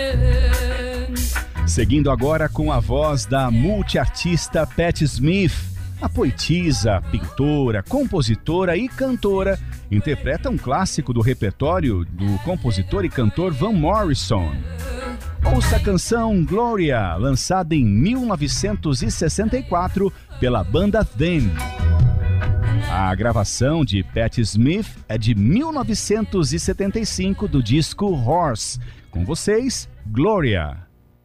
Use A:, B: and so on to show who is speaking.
A: Seguindo agora com a voz da multiartista Patti Smith, a poetisa, pintora, compositora e cantora interpreta um clássico do repertório do compositor e cantor Van Morrison. Ouça a canção Gloria, lançada em 1964 pela banda Them. A gravação de Patti Smith é de 1975 do disco Horse. Com vocês, Gloria.